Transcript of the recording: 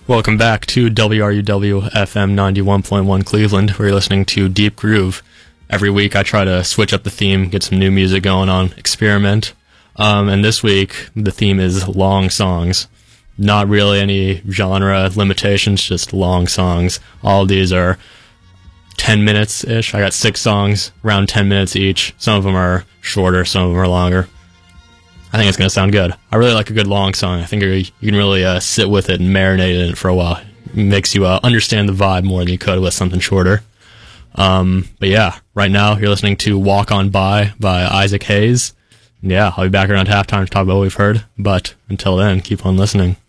Welcome back to WRUW FM 91.1 Cleveland, where you're listening to Deep Groove. Every week I try to switch up the theme, get some new music going on, experiment. And this week the theme is long songs. Not really any genre limitations, just long songs. All of these are 10 minutes-ish. I got 6 songs, around 10 minutes each. Some of them are shorter, some of them are longer. I think it's going to sound good. I really like a good long song. I think you can really sit with it and marinate in it for a while. It makes you understand the vibe more than you could with something shorter. But yeah, right now you're listening to Walk On By Isaac Hayes. Yeah, I'll be back around halftime to talk about what we've heard. But until then, keep on listening.